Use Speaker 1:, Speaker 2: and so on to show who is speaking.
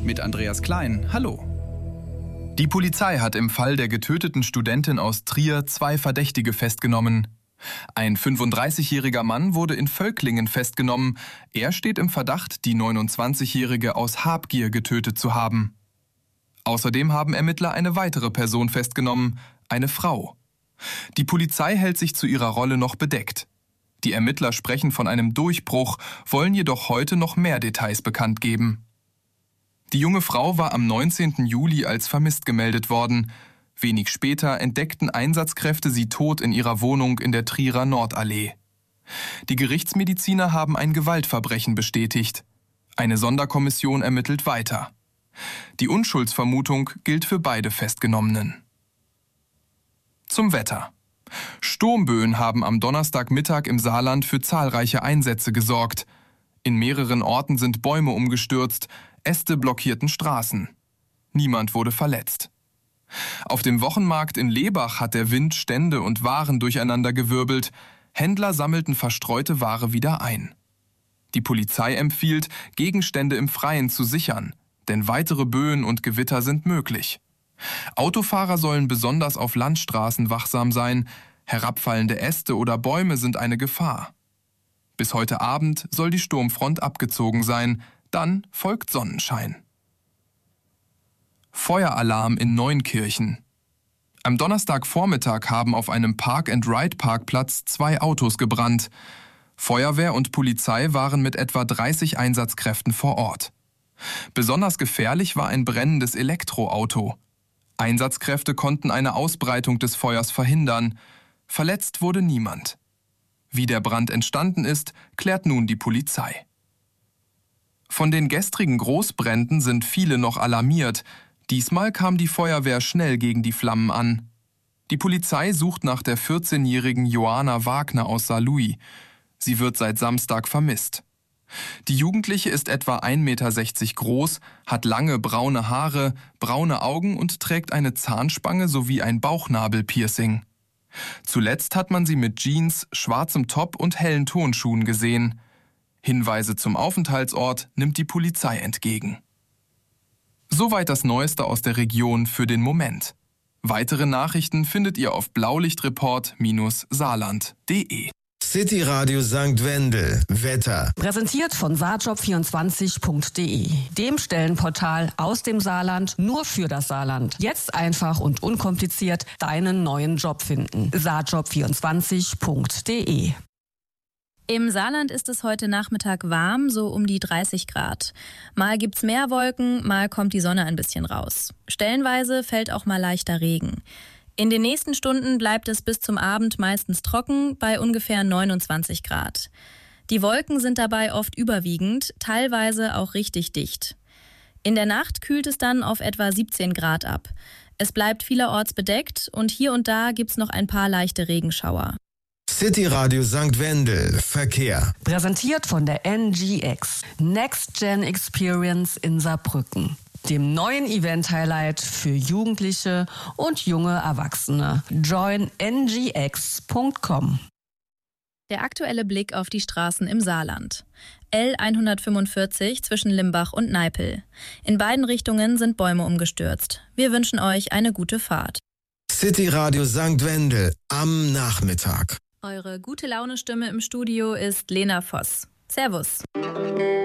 Speaker 1: mit Andreas Klein. Hallo. Die Polizei hat im Fall der getöteten Studentin aus Trier 2 Verdächtige festgenommen. Ein 35-jähriger Mann wurde in Völklingen festgenommen. Er steht im Verdacht, die 29-jährige aus Habgier getötet zu haben. Außerdem haben Ermittler eine weitere Person festgenommen, eine Frau. Die Polizei hält sich zu ihrer Rolle noch bedeckt. Die Ermittler sprechen von einem Durchbruch, wollen jedoch heute noch mehr Details bekannt geben. Die junge Frau war am 19. Juli als vermisst gemeldet worden. Wenig später entdeckten Einsatzkräfte sie tot in ihrer Wohnung in der Trierer Nordallee. Die Gerichtsmediziner haben ein Gewaltverbrechen bestätigt. Eine Sonderkommission ermittelt weiter. Die Unschuldsvermutung gilt für beide Festgenommenen. Zum Wetter. Sturmböen haben am Donnerstagmittag im Saarland für zahlreiche Einsätze gesorgt. In mehreren Orten sind Bäume umgestürzt, Äste blockierten Straßen. Niemand wurde verletzt. Auf dem Wochenmarkt in Lebach hat der Wind Stände und Waren durcheinandergewirbelt. Händler sammelten verstreute Ware wieder ein. Die Polizei empfiehlt, Gegenstände im Freien zu sichern, denn weitere Böen und Gewitter sind möglich. Autofahrer sollen besonders auf Landstraßen wachsam sein. Herabfallende Äste oder Bäume sind eine Gefahr. Bis heute Abend soll die Sturmfront abgezogen sein. Dann folgt Sonnenschein. Feueralarm in Neunkirchen. Am Donnerstagvormittag haben auf einem Park-and-Ride-Parkplatz 2 Autos gebrannt. Feuerwehr und Polizei waren mit etwa 30 Einsatzkräften vor Ort. Besonders gefährlich war ein brennendes Elektroauto. Einsatzkräfte konnten eine Ausbreitung des Feuers verhindern. Verletzt wurde niemand. Wie der Brand entstanden ist, klärt nun die Polizei. Von den gestrigen Großbränden sind viele noch alarmiert. Diesmal kam die Feuerwehr schnell gegen die Flammen an. Die Polizei sucht nach der 14-jährigen Johanna Wagner aus Saarlouis. Sie wird seit Samstag vermisst. Die Jugendliche ist etwa 1,60 Meter groß, hat lange braune Haare, braune Augen und trägt eine Zahnspange sowie ein Bauchnabelpiercing. Zuletzt hat man sie mit Jeans, schwarzem Top und hellen Turnschuhen gesehen. Hinweise zum Aufenthaltsort nimmt die Polizei entgegen. Soweit das Neueste aus der Region für den Moment. Weitere Nachrichten findet ihr auf blaulichtreport-saarland.de.
Speaker 2: City Radio St. Wendel. Wetter.
Speaker 3: Präsentiert von saarjob24.de, dem Stellenportal aus dem Saarland nur für das Saarland. Jetzt einfach und unkompliziert deinen neuen Job finden. saarjob24.de.
Speaker 4: Im Saarland ist es heute Nachmittag warm, so um die 30 Grad. Mal gibt's mehr Wolken, mal kommt die Sonne ein bisschen raus. Stellenweise fällt auch mal leichter Regen. In den nächsten Stunden bleibt es bis zum Abend meistens trocken bei ungefähr 29 Grad. Die Wolken sind dabei oft überwiegend, teilweise auch richtig dicht. In der Nacht kühlt es dann auf etwa 17 Grad ab. Es bleibt vielerorts bedeckt und hier und da gibt's noch ein paar leichte Regenschauer.
Speaker 2: City Radio St. Wendel. Verkehr.
Speaker 3: Präsentiert von der NGX, Next Gen Experience in Saarbrücken, dem neuen Event-Highlight für Jugendliche und junge Erwachsene. Join ngx.com.
Speaker 4: Der aktuelle Blick auf die Straßen im Saarland. L145 zwischen Limbach und Neipel. In beiden Richtungen sind Bäume umgestürzt. Wir wünschen euch eine gute Fahrt.
Speaker 2: City Radio St. Wendel am Nachmittag.
Speaker 4: Eure gute Laune-Stimme im Studio ist Lena Voss. Servus.